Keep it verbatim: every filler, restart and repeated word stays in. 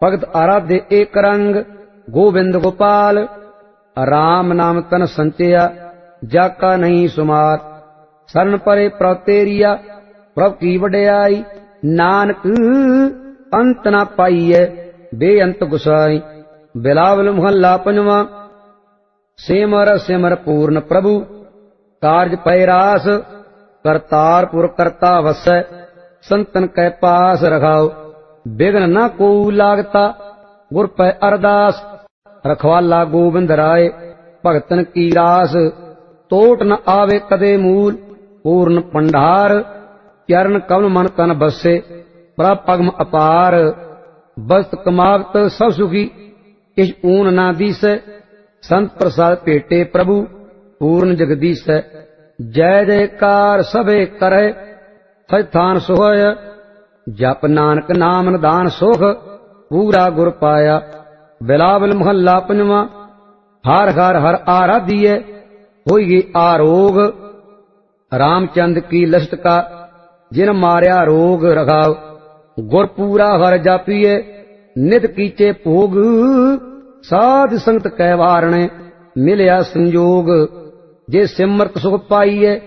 भगत आराध्य एक रंग गोविंद गोपाल। राम नाम तन संचया जाका नहीं सुमार। शरण परे प्रभ तेरिया प्रभ की वड्याई। नानक अंत ना पाईए बेअंत गुसाई। बिलावल मुहल्ला पंजवा। सिमर सिमर पूर्ण प्रभु कार्य पैरास। करतारपुर करता वसै संतन कै पास रखाओ। बिघ्न न को लागता गुर पै अरदास। रखवाला गोविंद राय भगतन की रास। तोट न आवे कदे मूल पूर्ण पंडार। चरण कमल मन तन बसे प्रभ पगम अपार। बस्त कमावत सब सुखी किछ ऊन ना दीसै। संत प्रसाद भेटे प्रभु पूर्ण जगदीश। जय जयकार सभे करे सठान सोहय। जप नानक नाम निदान सुख पूरा गुर पाया। बिलावल महला पंजवा। हर हर हर आराधिए होइए आरोग। रामचंद्र की लसत का जिन मारया रोग रखाव। गुर पूरा हर जापिए नित कीचे भोग। साध संगत कै वारणे मिलया संजोग। जे सिमरत सुख पाइए